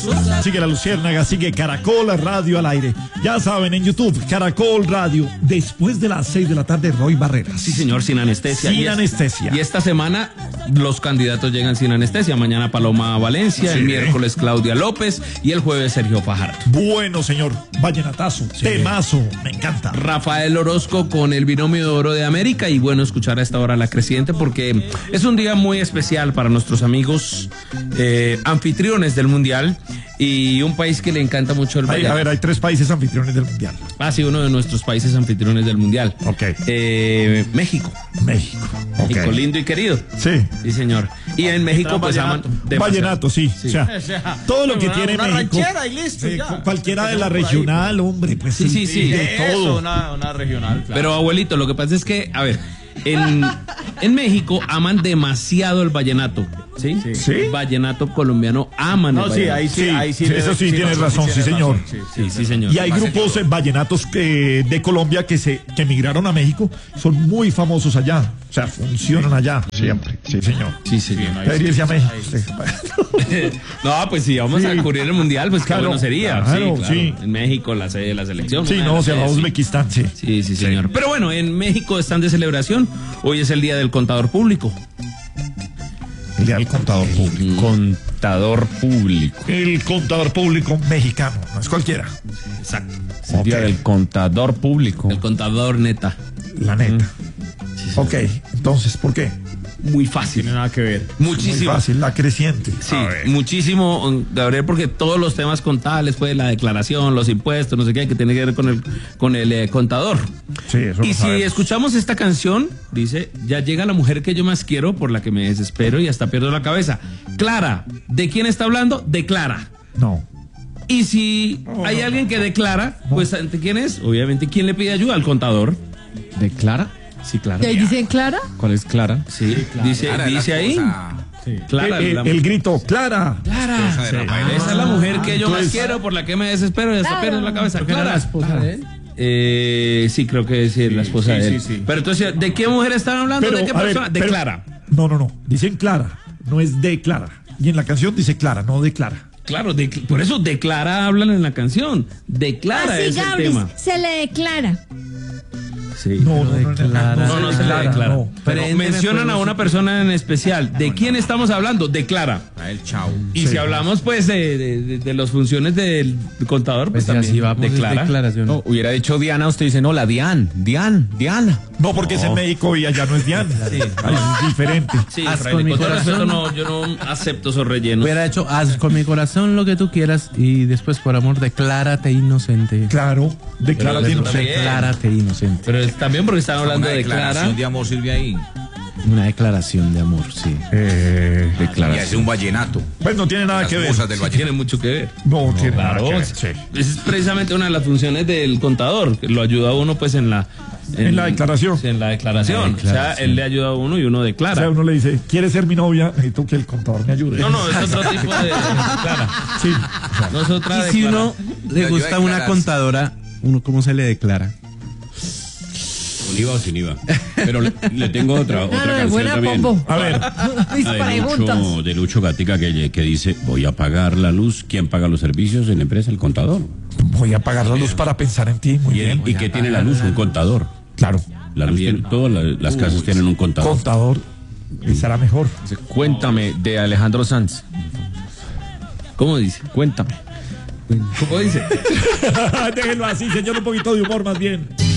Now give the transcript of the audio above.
Sigue La Luciérnaga, sigue Caracol Radio al aire. Ya saben, en YouTube, Caracol Radio, después de las 6 de la tarde, Roy Barreras. Sí, señor, sin anestesia. Sin anestesia. Y esta semana los candidatos llegan sin anestesia. Mañana Paloma Valencia, Sí. el miércoles Claudia López y el jueves Sergio Fajardo. Bueno, señor, vallenatazo, temazo, me encanta. Rafael Orozco con el binomio de oro de América, y bueno, escuchar a esta hora La Creciente porque es un día muy especial para nuestros amigos anfitriones del Mundial y un país que le encanta mucho el vallenato. A ver, hay 3 países anfitriones del Mundial. Ah, sí, uno de nuestros países anfitriones del Mundial. Ok. México. México. Ok. México, lindo y querido. Sí. Sí, señor. Y en México pues aman demasiado. Vallenato, sí. O sea, todo lo que tiene una México. ranchera y listo, ya. Cualquiera de la regional, hombre, pues Sí. de todo. Una regional, claro. Pero abuelito, lo que pasa es que, a ver, en México aman demasiado el vallenato, ¿sí? Sí. El vallenato colombiano aman el No, sí, vallenato. ahí sí. Eso sí, tienes razón, sí, señor. Sí, señor. Y hay grupos vallenatos de Colombia que emigraron a México, son muy famosos allá. O sea, funcionan allá. Siempre, sí, señor. Sí, señor. Debería irse a México. No, pues si vamos a cubrir el Mundial, pues Claro, qué bueno sería. claro, Claro. sí. En México, la sede de la selección. Sí, una de no, las se va a sedes, sí. Uzbekistán, sí. Sí, señor. Pero bueno, en México están de celebración. Hoy es el Día del Contador Público. El día del contador público. Contador público. El contador público mexicano, no es cualquiera. Exacto. El día del contador público. El contador neta. La neta. Ok, entonces, ¿por qué? Muy fácil. Tiene nada que ver. Muy Muchísimo. fácil, la creciente. Sí, muchísimo, Gabriel, porque todos los temas contables, pues la declaración, los impuestos, no sé qué, que tiene que ver con el contador. Sí, eso Y lo si sabemos. escuchamos esta canción, dice, ya llega la mujer que yo más quiero, por la que me desespero y hasta pierdo la cabeza. Clara, ¿de quién está hablando? De Clara. No. Y si hay alguien que declara, pues ¿ante quién es? Obviamente, ¿quién le pide ayuda? Al contador. ¿De Clara? Sí, Clara. ¿Te dicen Clara? ¿Cuál es Clara? Sí, dice ahí. Clara, El grito, Clara. Clara. de Rafael. Esa es la mujer que yo más Entonces- quiero, por la que me desespero y hasta pierdo la cabeza. ¿Porque era Clara. la esposa de él? Sí, creo que es la esposa de él. sí. Pero entonces, ¿de qué mujer están hablando? ¿De qué a ver, persona? De pero- Clara. No. Dicen Clara, no es de Clara. Y en la canción dice Clara, no de Clara. Claro, por eso de Clara hablan en la canción. De Clara Así, es el Gabris, tema. se le declara. Sí. No, No se le declara. no. Pero mencionan a una persona en especial. ¿De quién estamos hablando? De Clara. A él, chao. Y si hablamos pues de las funciones del contador, pues, Pues también así vamos, de es Clara. declaración. No, hubiera dicho Diana, usted dice, no, la Diana. No, porque es en México y allá no es Diana. Ahí es diferente. Sí, Haz Fraile, con mi con todo corazón. respeto, no, yo no acepto esos rellenos. Hubiera hecho, haz con mi corazón lo que tú quieras y después, por amor, declárate inocente. Claro, de Clara Pero tiene eso también. Declárate inocente. Pero también porque están hablando Una de declaración Clara. de amor sirve ahí. Una declaración de amor, sí. Y hace un vallenato. Pues no tiene nada Las que ver. musas del Tiene vallenato. mucho que ver. No tiene nada Claro, que ver. Sí. es precisamente una de las funciones del contador, que lo ayuda a uno pues en la declaración. Sí, en la declaración. O sea, él le ayuda a uno y uno O declara. sea, uno le dice, ¿quieres ser mi novia? Necesito que el contador me ayude. No, es otro tipo de declara. Sí. No es otra Y si declara. uno le Yo gusta una declaras. contadora, ¿uno cómo se le declara? ¿Con IVA o sin IVA? Pero le tengo otra canción buena también. pombo. A ver, Mis La preguntas. de Lucho Gatica que dice, voy a pagar la luz. ¿Quién paga los servicios en la empresa? El contador. voy a apagar la luz para pensar en ti. Muy bien. ¿Y qué tiene la luz? Un contador. Claro. La luz todas las casas tienen un contador. Contador. Será mejor. Cuéntame, de Alejandro Sanz. ¿Cómo dice? Cuéntame. ¿Cómo dice? Déjenlo así, señor. Un poquito de humor más bien.